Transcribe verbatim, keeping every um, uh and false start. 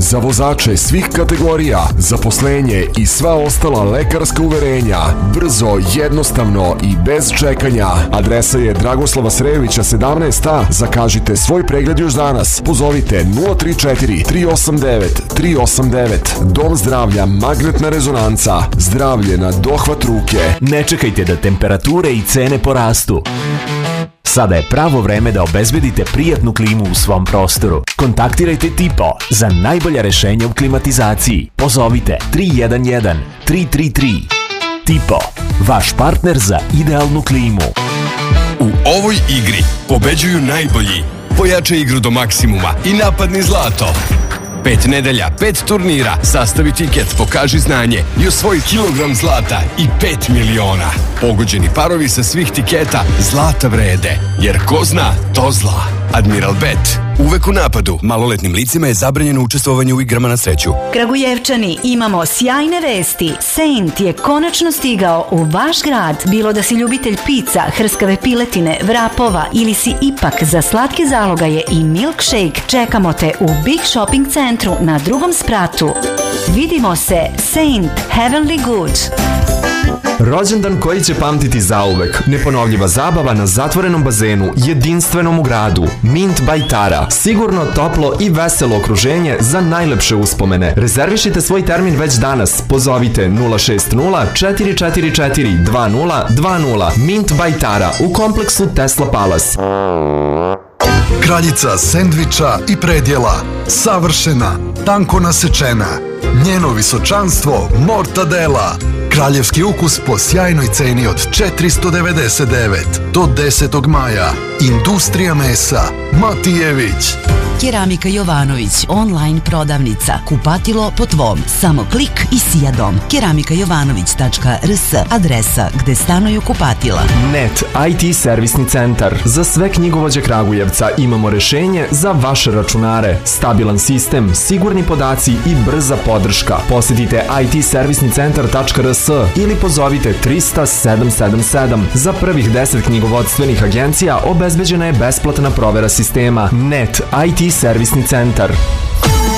za vozače svih kategorija, zaposlenje i sva ostala lekarska uverenja. Brzo, jednostavno i bez čekanja. Adresa je Dragoslava Srejovića sedamnaest A. Zakažite svoj pregled još danas. Pozovite nula tri četiri tri osam devet tri osam devet. Dom zdravlja Magnetna rezonanca. Zdravlje na dohvat ruke. Ne čekajte da temperature i cene porastu. Sada je pravo vreme da obezbedite prijatnu klimu u svom prostoru. Kontaktirajte Tipo za najbolja rešenja u klimatizaciji. Pozovite tri jedan jedan tri tri tri. Tipo, vaš partner za idealnu klimu. U ovoj igri pobeđuju najbolji. Pojačaj igru do maksimuma i napadni zlato. Pet nedelja, pet turnira, sastavi tiket, pokaži znanje i osvoji kilogram zlata i pet miliona. Pogođeni parovi sa svih tiketa zlata vrede, jer ko zna, to zla. Admiral Bet, uvek u napadu. Maloletnim licima je zabranjeno učestvovanje u igrama na sreću. Kragujevčani, imamo sjajne vesti. Saint je konačno stigao u vaš grad. Bilo da si ljubitelj pizza, hrskave piletine, vrapova ili si ipak za slatke zalogaje i milkshake, čekamo te u Big Shopping centru na drugom spratu. Vidimo se, Saint Heavenly Good. Rođendan koji će pamtiti zauvek. Neponovljiva zabava na zatvorenom bazenu, jedinstvenom u gradu. Mint by Tara. Sigurno, toplo i veselo okruženje za najlepše uspomene. Rezervišite svoj termin već danas. Pozovite nula šest nula četiri četiri četiri dva nula dva nula. Mint by Tara u kompleksu Tesla Palace. Kraljica sendviča i predjela. Savršena, tanko nasečena. Njeno visočanstvo mortadela. Kraljevski ukus po sjajnoj ceni od četiristo devedeset devet do desetog maja. Industrija mesa Matijević. Keramika Jovanović, online prodavnica. Kupatilo po tvom. Samo klik i sijadom. keramika jovanović tačka r s, adresa gde stanuju kupatila. Net I T servisni centar. Za sve knjigovođe Kragujevca imamo rešenje za vaše računare. Stabilan sistem, sigurni podaci i brza podrška. Posetite i t servisni centar tačka r s ili pozovite trista sedam sedam sedam. Za prvih deset knjigovodstvenih agencija obezbeđena je besplatna provera sistema. Net I T servisni centar.